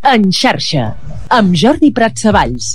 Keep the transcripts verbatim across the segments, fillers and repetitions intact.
En xarxa, amb Jordi Pratsavalls.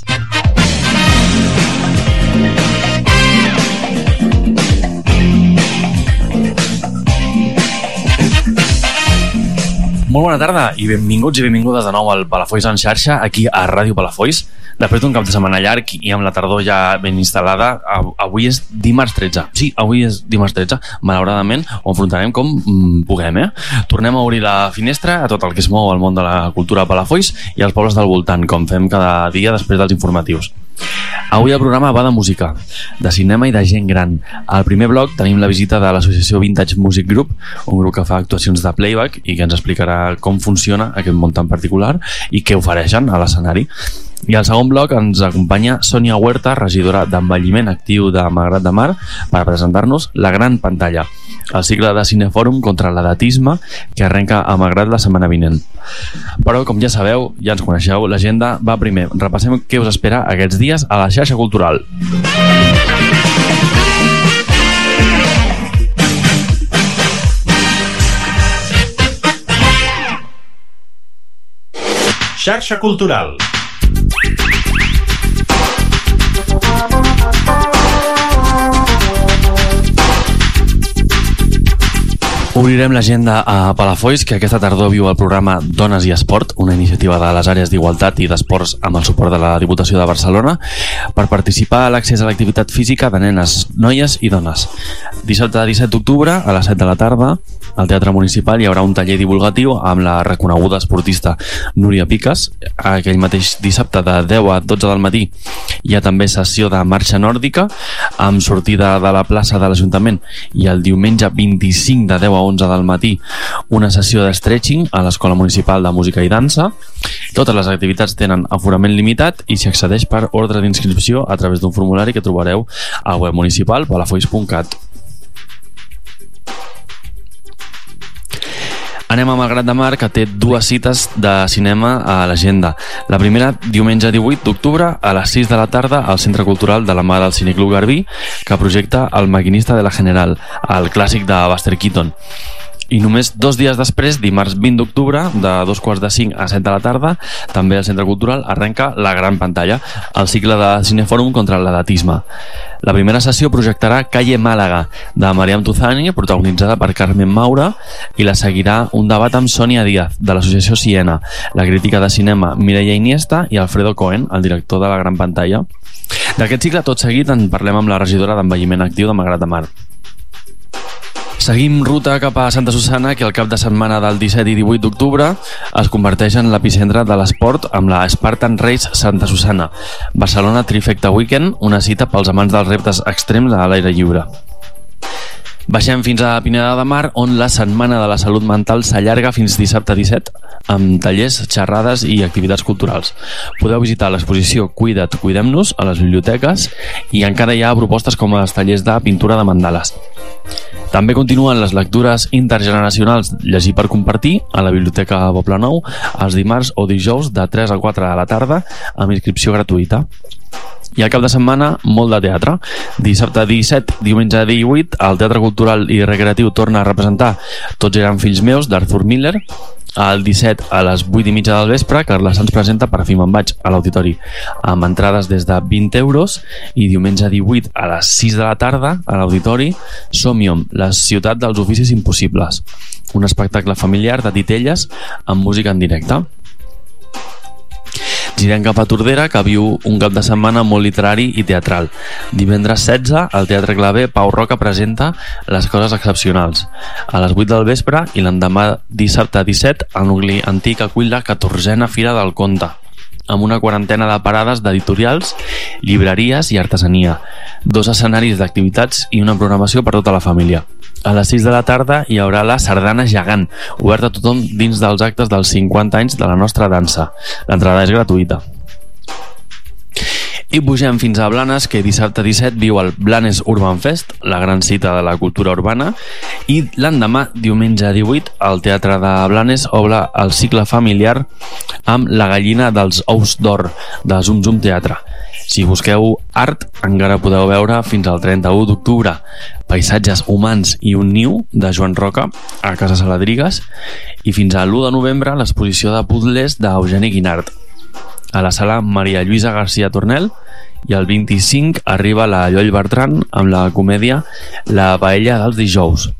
Molt bona tarda i benvinguts i benvingudes de nou al Palafolls en xarxa, aquí a Ràdio Palafolls. Després d'un cap de setmana llarg i amb la tardor ja ben instal·lada, avui és dimarts tretze. Sí, avui és dimarts tretze. Malauradament, ho enfrontarem com puguem, eh? Tornem a obrir la finestra a tot el que es mou al món de la cultura a Palafolls i als pobles del voltant, com fem cada dia després dels informatius. Avui el programa va de música, de cinema i de gent gran. Al primer bloc tenim la visita de l'associació Vintage Music Group, un grup que fa actuacions de playback i que ens explicarà com funciona aquest món tan particular i què ofereixen a l'escenari. I al segon bloc ens acompanya Sònia Huerta, regidora d'envelliment actiu de Malgrat de Mar, per presentar-nos La Gran Pantalla, el cicle de cinefòrum contra l'edatisme que arrenca a Malgrat la setmana vinent. Però, com ja sabeu, ja ens coneixeu, l'agenda va primer. Repassem què us espera aquests dies a la xarxa cultural. Xarxa cultural. Obrirem l'agenda a Palafolls, que aquesta tardor viu el programa Dones i Esport, una iniciativa de les àrees d'igualtat i d'esports amb el suport de la Diputació de Barcelona, per participar a l'accés a l'activitat física de nenes, noies i dones. Dissabte disset d'octubre, a les set de la tarda, al Teatre Municipal hi haurà un taller divulgatiu amb la reconeguda esportista Núria Piques. Aquell mateix dissabte de deu a dotze del matí hi ha també sessió de marxa nòrdica amb sortida de la plaça de l'Ajuntament, i el diumenge vint-i-cinc de deu a onze del matí una sessió de stretching a l'Escola Municipal de Música i Dansa. Totes les activitats tenen aforament limitat i s'hi accedeix per ordre d'inscripció a través d'un formulari que trobareu al web municipal palafolls punt cat. Anem a Malgrat de Mar, que té dues cites de cinema a l'agenda. La primera, diumenge divuit d'octubre, a les sis de la tarda, al Centre Cultural de la mà del Cineclub Garbí, que projecta El maquinista de la General, el clàssic de Buster Keaton. I només dos dies després, dimarts vint d'octubre, de dos quarts de cinc a set de la tarda, també al Centre Cultural arrenca La Gran Pantalla, el cicle de cinefòrum contra l'edatisme. La primera sessió projectarà Calle Màlaga, de Mariam Tuzani, protagonitzada per Carmen Maura, i la seguirà un debat amb Sònia Díaz, de l'associació Siena, la crítica de cinema Mireia Iniesta i Alfredo Cohen, el director de La Gran Pantalla. D'aquest cicle, tot seguit, en parlem amb la regidora d'envelliment actiu de Malgrat de Mar. Seguim ruta cap a Santa Susanna, que el cap de setmana del disset i divuit d'octubre es converteix en l'epicentre de l'esport amb la Spartan Race Santa Susanna. Barcelona Trifecta Weekend, una cita pels amants dels reptes extrems a l'aire lliure. Baixem fins a Pineda de Mar, on la Setmana de la Salut Mental s'allarga fins dissabte disset, amb tallers, xerrades i activitats culturals. Podeu visitar l'exposició Cuida't, Cuidem-nos a les biblioteques, i encara hi ha propostes com els tallers de pintura de mandales. També continuen les lectures intergeneracionals Llegir per compartir a la Biblioteca Poblenou els dimarts o dijous de tres a quatre de la tarda amb inscripció gratuïta. I al cap de setmana, molt de teatre. Dissabte disset, diumenge divuit, el Teatre Cultural i Recreatiu torna a representar Tots eren fills meus, d'Arthur Miller. El disset, a les vuit i mitja del vespre, Carles Sans presenta Per fi me'n vaig, a l'Auditori, amb entrades des de vint euros. I diumenge divuit, a les sis de la tarda, a l'Auditori, Somnium, la ciutat dels oficis impossibles, un espectacle familiar de titelles amb música en directe. Girem cap a Tordera, que viu un cap de setmana molt literari i teatral. Divendres setze, al Teatre Clavé, Pau Roca presenta Les coses excepcionals, a les vuit del vespre, i l'endemà dissabte disset, el nucli antic acull la catorzena Fira del Conte, amb una quarantena de parades d'editorials, llibreries i artesania, dos escenaris d'activitats i una programació per tota la família. A les sis de la tarda hi haurà la Sardana Gegant, oberta a tothom dins dels actes dels cinquanta anys de la nostra dansa. L'entrada és gratuïta. I pugem fins a Blanes, que dissabte disset viu el Blanes Urban Fest, la gran cita de la cultura urbana, i l'endemà, diumenge divuit, el Teatre de Blanes obre el cicle familiar amb La gallina dels ous d'or, de Zum Zum Teatre. Si busqueu art, encara podeu veure fins al trenta-u d'octubre Paisatges humans i un niu, de Joan Roca, a Casa Saladrigues, i fins a l'u de novembre l'exposició de puzzles d'Eugeni Guinart, a la sala Maria Lluïsa García Tornel, i el vint-i-cinc arriba la Lloll Bertran amb la comèdia La paella dels dijous.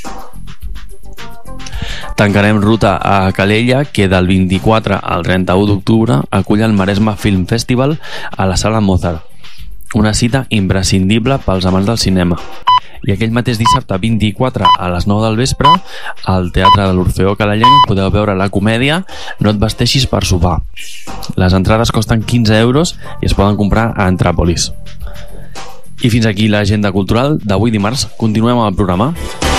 Tancarem ruta a Calella, que del vint-i-quatre al trenta-u d'octubre acull el Maresme Film Festival a la sala Mozart, una cita imprescindible pels amants del cinema. I aquell mateix dissabte vint-i-quatre a les nou del vespre, al Teatre de l'Orfeó Calellenc podeu veure la comèdia No et vesteixis per sopar. Les entrades costen quinze euros i es poden comprar a Entràpolis. I fins aquí l'agenda cultural d'avui dimarts. Continuem amb el programa.